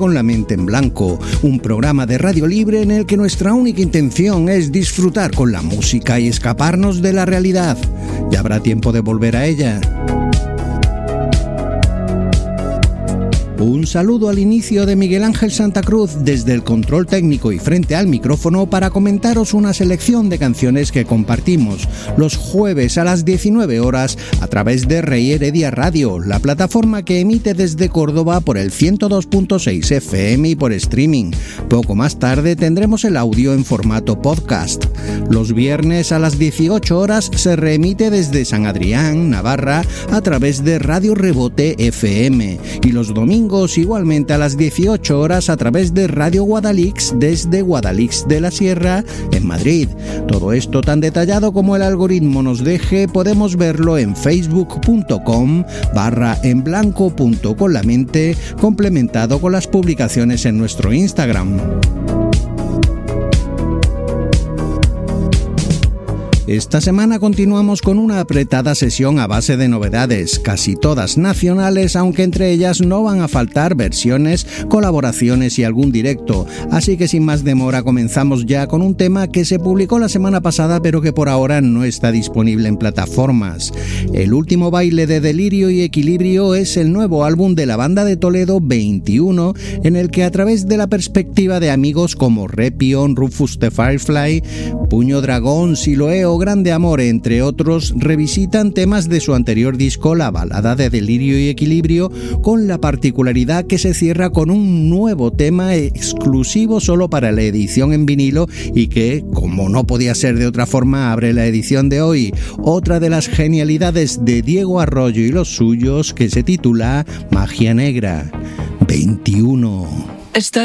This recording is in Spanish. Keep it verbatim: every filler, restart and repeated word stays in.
con la mente en blanco, un programa de radio libre en el que nuestra única intención es disfrutar con la música y escaparnos de la realidad. Ya habrá tiempo de volver a ella. Un saludo al inicio de Miguel Ángel Santa Cruz desde el control técnico y frente al micrófono para comentaros una selección de canciones que compartimos los jueves a las diecinueve horas a través de Rey Heredia Radio, la plataforma que emite desde Córdoba por el ciento dos punto seis F M y por streaming. Poco más tarde tendremos el audio en formato podcast. Los viernes a las dieciocho horas se reemite desde San Adrián, Navarra, a través de Radio Rebote F M, y los domingos igualmente a las dieciocho horas a través de Radio Guadalix desde Guadalix de la Sierra en Madrid. Todo esto tan detallado como el algoritmo nos deje, podemos verlo en facebook punto com barra en blanco punto con la mente, complementado con las publicaciones en nuestro Instagram. Esta semana continuamos con una apretada sesión a base de novedades, casi todas nacionales, aunque entre ellas no van a faltar versiones, colaboraciones y algún directo. Así que sin más demora comenzamos ya con un tema que se publicó la semana pasada pero que por ahora no está disponible en plataformas. El último baile de Delirio y Equilibrio es el nuevo álbum de la banda de Toledo veintiuno, en el que a través de la perspectiva de amigos como Repion, Rufus the Firefly, Puño Dragón, Siloé o Grande Amor, entre otros, revisitan temas de su anterior disco, la balada de Delirio y Equilibrio, con la particularidad que se cierra con un nuevo tema exclusivo solo para la edición en vinilo y que, como no podía ser de otra forma, abre la edición de hoy. Otra de las genialidades de Diego Arroyo y los suyos, que se titula Magia Negra. veintiuno. Está